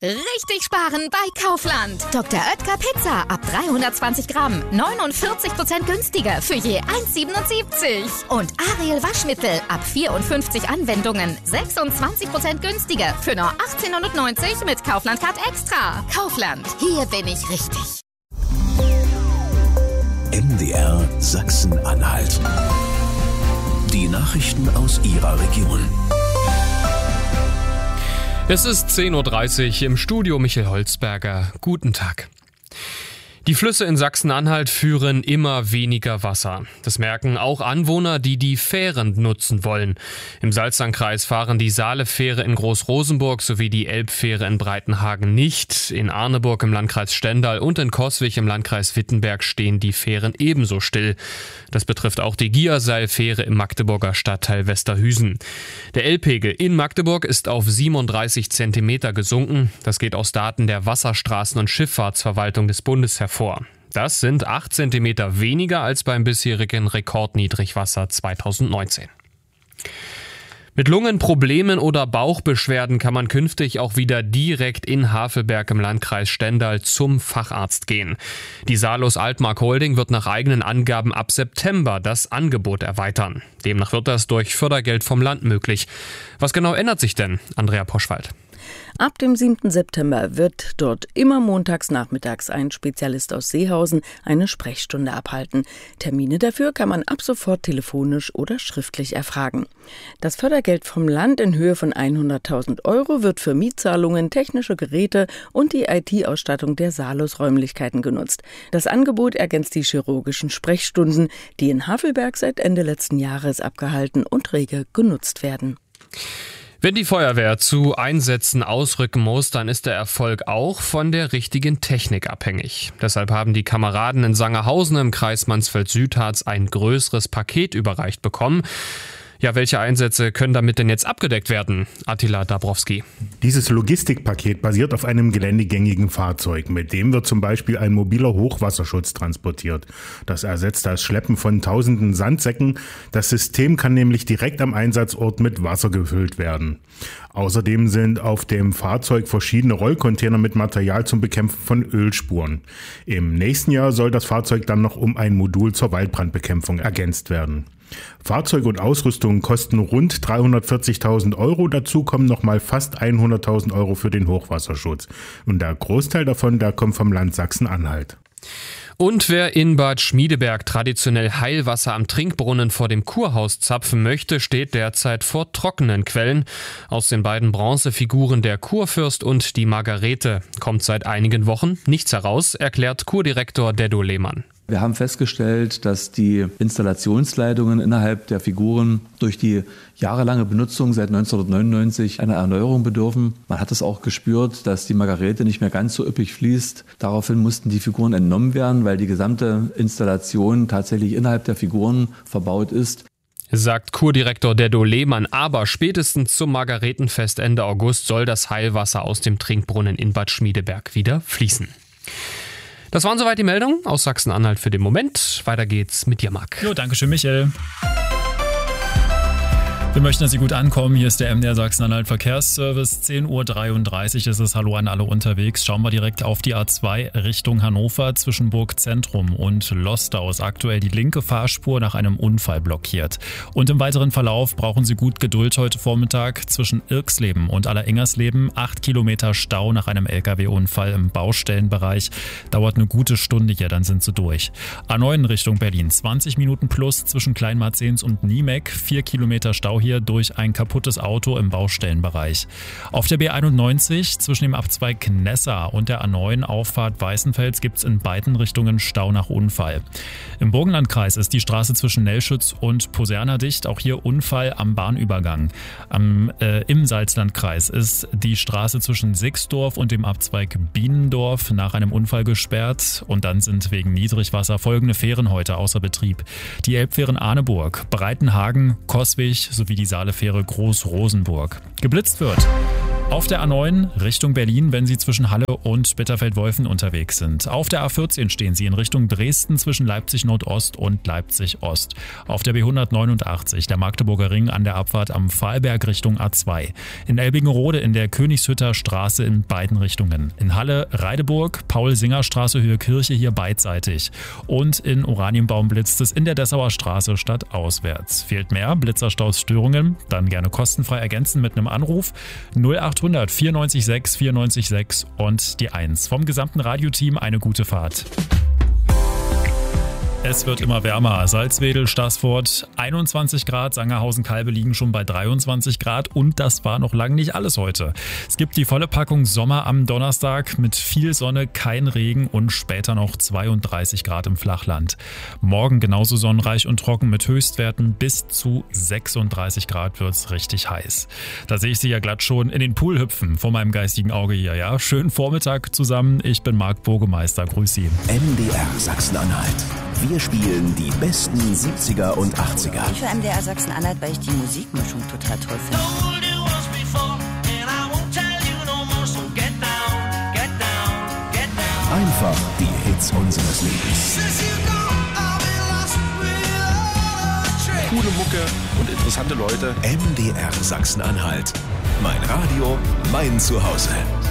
Richtig sparen bei Kaufland. Dr. Oetker Pizza ab 320 Gramm. 49% günstiger für je 1,77. Und Ariel Waschmittel ab 54 Anwendungen. 26% günstiger für nur 18,90 mit Kaufland Card Extra. Kaufland, hier bin ich richtig. MDR Sachsen-Anhalt. Die Nachrichten aus Ihrer Region. Es ist 10.30 Uhr im Studio Michael Holzberger. Guten Tag. Die Flüsse in Sachsen-Anhalt führen immer weniger Wasser. Das merken auch Anwohner, die die Fähren nutzen wollen. Im Salzlandkreis fahren die Saale-Fähre in Groß-Rosenburg sowie die Elbfähre in Breitenhagen nicht. In Arneburg im Landkreis Stendal und in Coswig im Landkreis Wittenberg stehen die Fähren ebenso still. Das betrifft auch die Gierseil-Fähre im Magdeburger Stadtteil Westerhüsen. Der Elbpegel in Magdeburg ist auf 37 Zentimeter gesunken. Das geht aus Daten der Wasserstraßen- und Schifffahrtsverwaltung des Bundes hervor. Das sind 8 Zentimeter weniger als beim bisherigen Rekordniedrigwasser 2019. Mit Lungenproblemen oder Bauchbeschwerden kann man künftig auch wieder direkt in Havelberg im Landkreis Stendal zum Facharzt gehen. Die Salus Altmark Holding wird nach eigenen Angaben ab September das Angebot erweitern. Demnach wird das durch Fördergeld vom Land möglich. Was genau ändert sich denn, Andrea Poschwald? Ab dem 7. September wird dort immer montags nachmittags ein Spezialist aus Seehausen eine Sprechstunde abhalten. Termine dafür kann man ab sofort telefonisch oder schriftlich erfragen. Das Fördergeld vom Land in Höhe von 100.000 € wird für Mietzahlungen, technische Geräte und die IT-Ausstattung der Salus-Räumlichkeiten genutzt. Das Angebot ergänzt die chirurgischen Sprechstunden, die in Havelberg seit Ende letzten Jahres abgehalten und rege genutzt werden. Wenn die Feuerwehr zu Einsätzen ausrücken muss, dann ist der Erfolg auch von der richtigen Technik abhängig. Deshalb haben die Kameraden in Sangerhausen im Kreis Mansfeld-Südharz ein größeres Paket überreicht bekommen. Ja, welche Einsätze können damit denn jetzt abgedeckt werden? Attila Dabrowski. Dieses Logistikpaket basiert auf einem geländegängigen Fahrzeug. Mit dem wird zum Beispiel ein mobiler Hochwasserschutz transportiert. Das ersetzt das Schleppen von tausenden Sandsäcken. Das System kann nämlich direkt am Einsatzort mit Wasser gefüllt werden. Außerdem sind auf dem Fahrzeug verschiedene Rollcontainer mit Material zum Bekämpfen von Ölspuren. Im nächsten Jahr soll das Fahrzeug dann noch um ein Modul zur Waldbrandbekämpfung ergänzt werden. Fahrzeug und Ausrüstung kosten rund 340.000 €. Dazu kommen nochmal fast 100.000 € für den Hochwasserschutz. Und der Großteil davon, der kommt vom Land Sachsen-Anhalt. Und wer in Bad Schmiedeberg traditionell Heilwasser am Trinkbrunnen vor dem Kurhaus zapfen möchte, steht derzeit vor trockenen Quellen. Aus den beiden Bronzefiguren der Kurfürst und die Margarete kommt seit einigen Wochen nichts heraus, erklärt Kurdirektor Deddo Lehmann. Wir haben festgestellt, dass die Installationsleitungen innerhalb der Figuren durch die jahrelange Benutzung seit 1999 einer Erneuerung bedürfen. Man hat es auch gespürt, dass die Margarete nicht mehr ganz so üppig fließt. Daraufhin mussten die Figuren entnommen werden, weil die gesamte Installation tatsächlich innerhalb der Figuren verbaut ist. Sagt Kurdirektor Deddo Lehmann, aber spätestens zum Margaretenfest Ende August soll das Heilwasser aus dem Trinkbrunnen in Bad Schmiedeberg wieder fließen. Das waren soweit die Meldungen aus Sachsen-Anhalt für den Moment. Weiter geht's mit dir, Marc. Jo, danke schön, Michael. Wir möchten, dass Sie gut ankommen. Hier ist der MDR Sachsen-Anhalt Verkehrsservice. 10.33 Uhr ist es. Hallo an alle unterwegs. Schauen wir direkt auf die A2 Richtung Hannover zwischen Burgzentrum und Lostau ist aktuell die linke Fahrspur nach einem Unfall blockiert. Und im weiteren Verlauf brauchen Sie gut Geduld heute Vormittag zwischen Irxleben und Allerengersleben. 8 Kilometer Stau nach einem LKW-Unfall im Baustellenbereich. Dauert eine gute Stunde hier, dann sind Sie durch. A9 Richtung Berlin. 20 Minuten plus zwischen Kleinmarzens und Niemek. 4 Kilometer Stau hier durch ein kaputtes Auto im Baustellenbereich. Auf der B91 zwischen dem Abzweig Knessa und der A9 Auffahrt Weißenfels gibt es in beiden Richtungen Stau nach Unfall. Im Burgenlandkreis ist die Straße zwischen Nellschütz und Poserna dicht. Auch hier Unfall am Bahnübergang. Im Salzlandkreis ist die Straße zwischen Sixdorf und dem Abzweig Bienendorf nach einem Unfall gesperrt. Und dann sind wegen Niedrigwasser folgende Fähren heute außer Betrieb. Die Elbfähren Arneburg, Breitenhagen, Coswig sowie die Saalefähre Groß-Rosenburg. Geblitzt wird Auf der A9 Richtung Berlin, wenn Sie zwischen Halle und Bitterfeld-Wolfen unterwegs sind. Auf der A14 stehen Sie in Richtung Dresden zwischen Leipzig Nordost und Leipzig Ost. Auf der B189 der Magdeburger Ring an der Abfahrt am Pfahlberg Richtung A2. In Elbingerode in der Königshütter Straße in beiden Richtungen. In Halle Reideburg, Paul-Singer-Straße, Höhe Kirche hier beidseitig. Und in Oranienbaum blitzt es in der Dessauer Straße stadtauswärts. Fehlt mehr Blitzerstausstörungen? Dann gerne kostenfrei ergänzen mit einem Anruf 0800 94 6 94 6 und die 1. Vom gesamten Radioteam eine gute Fahrt. Es wird immer wärmer. Salzwedel, Staßfurt 21 Grad, Sangerhausen-Kalbe liegen schon bei 23 Grad und das war noch lange nicht alles heute. Es gibt die volle Packung Sommer am Donnerstag mit viel Sonne, kein Regen und später noch 32 Grad im Flachland. Morgen genauso sonnenreich und trocken mit Höchstwerten bis zu 36 Grad wird's richtig heiß. Da sehe ich Sie ja glatt schon in den Pool hüpfen vor meinem geistigen Auge hier. Ja, schönen Vormittag zusammen. Ich bin Marc Burgemeister. Grüß Sie. MDR Sachsen-Anhalt. Wir spielen die besten 70er und 80er. Ich höre MDR Sachsen-Anhalt, weil ich die Musikmischung total toll finde. Einfach die Hits unseres Lebens. Coole Mucke und interessante Leute. MDR Sachsen-Anhalt. Mein Radio, mein Zuhause.